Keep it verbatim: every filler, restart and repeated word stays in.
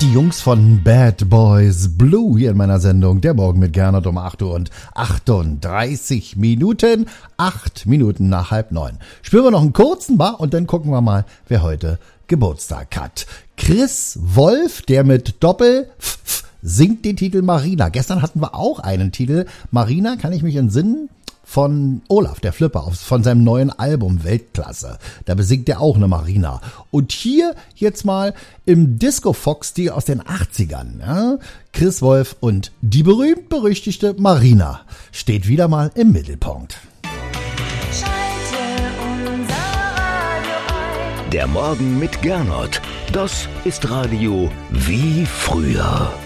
die Jungs von Bad Boys Blue hier in meiner Sendung. Der Morgen mit Gernot um acht Uhr und achtunddreißig Minuten. Acht Minuten nach halb neun. Spielen wir noch einen kurzen Bar und dann gucken wir mal, wer heute Geburtstag hat. Chris Wolf, der mit Doppel F -F singt den Titel Marina. Gestern hatten wir auch einen Titel. Marina, kann ich mich entsinnen? Von Olaf, der Flipper, von seinem neuen Album Weltklasse. Da besingt er auch eine Marina. Und hier jetzt mal im Disco-Fox-Stil aus den achtzigern. Ja? Chris Wolf und die berühmt-berüchtigte Marina steht wieder mal im Mittelpunkt. Der Morgen mit Gernot. Das ist Radio wie früher.